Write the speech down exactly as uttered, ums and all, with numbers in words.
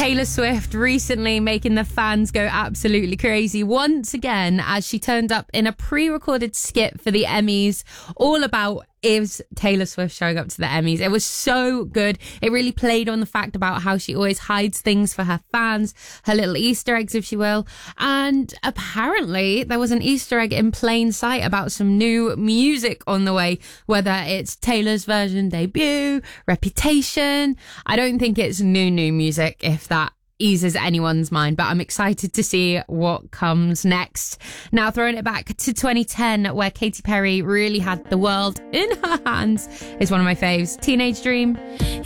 Taylor Swift recently making the fans go absolutely crazy once again as she turned up in a pre-recorded skit for the Emmys, all about is Taylor Swift showing up to the Emmys. It was so good. It really played on the fact about how she always hides things for her fans, her little Easter eggs, if you will. And apparently there was an Easter egg in plain sight about some new music on the way, whether it's Taylor's version debut, Reputation. I don't think it's new, new music, if that eases anyone's mind, but I'm excited to see what comes next. Now, throwing it back to twenty ten, where Katy Perry really had the world in her hands, is one of my faves, Teenage Dream.